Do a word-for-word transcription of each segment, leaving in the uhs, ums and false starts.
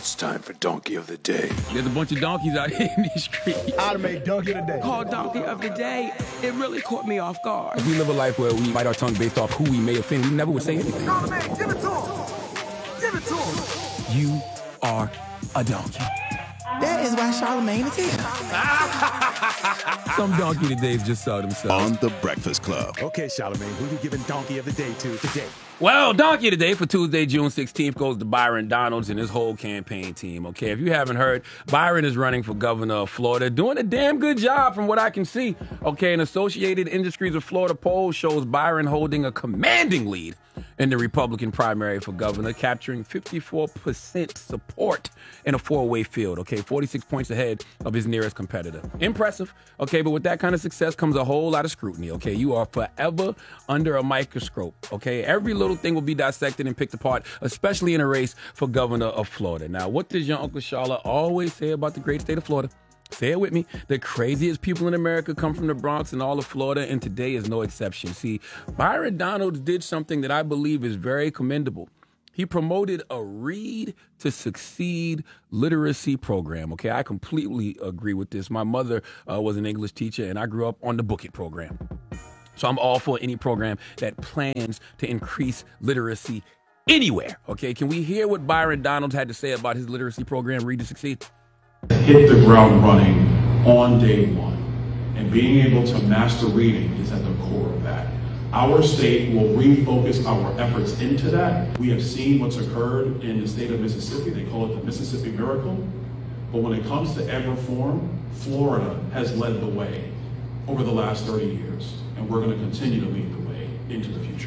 It's time for Donkey of the Day. There's a bunch of donkeys out here in these streets. I'd have made Donkey of the Day. Called Donkey of the Day. It really caught me off guard. If we live a life where we bite our tongue based off who we may offend, we never would say anything. Charlamagne, give it to him. Give it to him. You are a donkey. That is why Charlamagne is here. Some donkey todays just saw themselves. On the Breakfast Club. Okay, Charlamagne, who we giving Donkey of the Day to today? Well, donkey today for Tuesday, June sixteenth goes to Byron Donalds and his whole campaign team, okay? If you haven't heard, Byron is running for governor of Florida, doing a damn good job from what I can see, okay? An Associated Industries of Florida poll shows Byron holding a commanding lead in the Republican primary for governor, capturing fifty-four percent support in a four-way field, okay? forty-six points ahead of his nearest competitor. Impressive, okay? But with that kind of success comes a whole lot of scrutiny, okay? You are forever under a microscope, okay? Every little thing will be dissected and picked apart, especially in a race for governor of Florida. Now, what does your Uncle Charla always say about the great state of Florida? Say it with me. The craziest people in America come from the Bronx and all of Florida, and today is no exception. See, Byron Donalds did something that I believe is very commendable. He promoted a Read to Succeed literacy program. Okay, I completely agree with this. My mother uh, was an English teacher, and I grew up on the Book It program. So I'm all for any program that plans to increase literacy anywhere. Okay, can we hear what Byron Donalds had to say about his literacy program, Read to Succeed? Hit the ground running on day one, and being able to master reading is at the core of that. Our state will refocus our efforts into that. We have seen what's occurred in the state of Mississippi. They call it the Mississippi Miracle. But when it comes to ed reform, Florida has led the way over the last thirty years, and we're going to continue to lead the way into the future.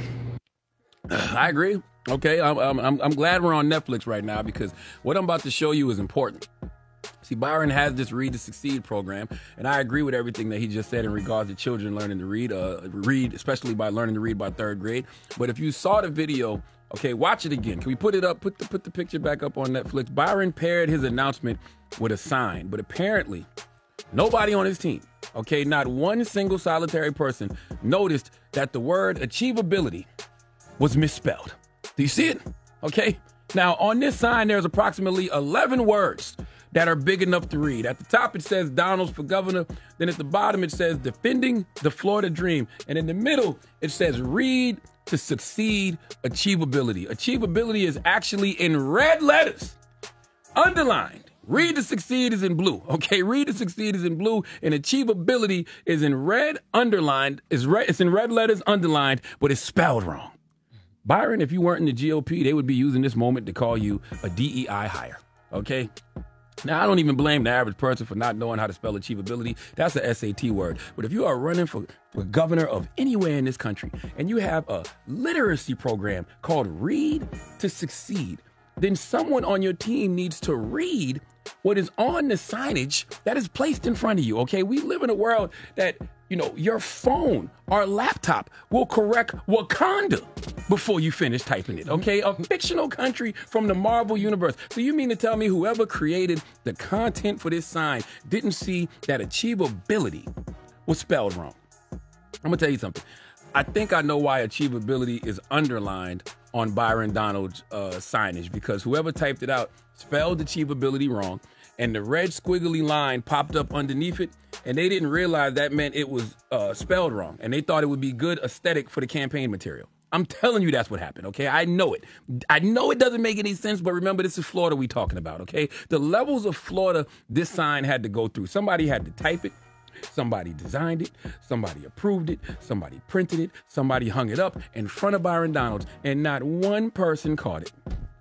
I agree. Okay, I'm, I'm, I'm glad we're on Netflix right now because what I'm about to show you is important. See, Byron has this Read to Succeed program, and I agree with everything that he just said in regards to children learning to read, uh, read, especially by learning to read by third grade. But if you saw the video, okay, watch it again. Can we put it up, put the, put the picture back up on Netflix? Byron paired his announcement with a sign, but apparently nobody on his team, okay, not one single solitary person noticed that the word achievability was misspelled. Do you see it? Okay. Now, on this sign, there's approximately eleven words that are big enough to read. At the top, it says Donalds for governor. Then at the bottom, it says defending the Florida dream. And in the middle, it says Read to Succeed achievability. Achievability is actually in red letters, underlined. Read to Succeed is in blue. Okay, Read to Succeed is in blue, and achievability is in red, underlined. It's, red, it's in red letters, underlined, but it's spelled wrong. Byron, if you weren't in the G O P, they would be using this moment to call you a D E I hire. Okay? Now, I don't even blame the average person for not knowing how to spell achievability. That's an S A T word. But if you are running for, for governor of anywhere in this country and you have a literacy program called Read to Succeed, then someone on your team needs to read what is on the signage that is placed in front of you, okay? We live in a world that, you know, your phone or laptop will correct Wakanda before you finish typing it, okay? A fictional country from the Marvel universe. So you mean to tell me whoever created the content for this sign didn't see that achievability was spelled wrong? I'm gonna tell you something. I think I know why achievability is underlined on Byron Donalds' uh, signage, because whoever typed it out spelled achievability wrong, and the red squiggly line popped up underneath it, and they didn't realize that meant it was uh, spelled wrong, and they thought it would be good aesthetic for the campaign material. I'm telling you that's what happened, okay? I know it. I know it doesn't make any sense, but remember, this is Florida we talking about, okay? The levels of Florida this sign had to go through. Somebody had to type it. Somebody designed it, somebody approved it, somebody printed it, somebody hung it up in front of Byron Donalds, and not one person caught it.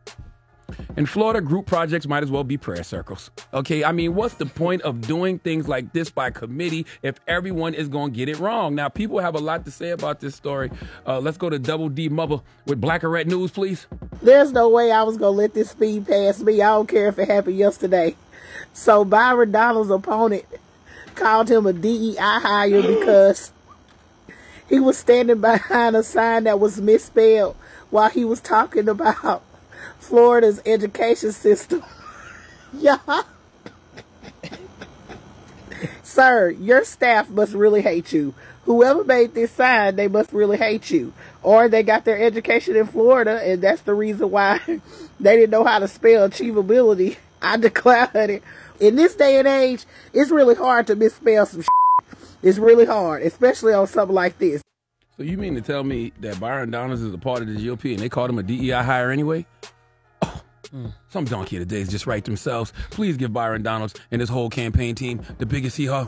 In Florida, group projects might as well be prayer circles. Okay, I mean, what's the point of doing things like this by committee if everyone is going to get it wrong? Now, people have a lot to say about this story. Uh, let's go to Double D Mother with Black or Red News, please. There's no way I was going to let this speed past me. I don't care if it happened yesterday. So Byron Donalds' opponent called him a D E I hire because he was standing behind a sign that was misspelled while he was talking about Florida's education system. Yeah. Sir, your staff must really hate you. Whoever made this sign, they must really hate you. Or they got their education in Florida, and that's the reason why they didn't know how to spell achievability. I declare it. In this day and age, it's really hard to misspell some shit. It's really hard, especially on something like this. So you mean to tell me that Byron Donalds is a part of the G O P and they called him a D E I hire anyway? Oh, mm. Some donkey of the days just write themselves. Please give Byron Donalds and his whole campaign team the biggest hee-haw.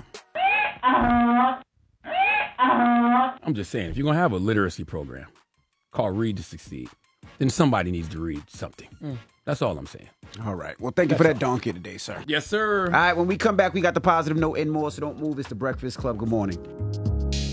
I'm just saying, if you're going to have a literacy program called Read to Succeed, then somebody needs to read something. Mm. That's all I'm saying. All right. Well, thank you That's for that all. donkey today, sir. Yes, sir. All right. When we come back, we got the positive note and more, so don't move. It's the Breakfast Club. Good morning.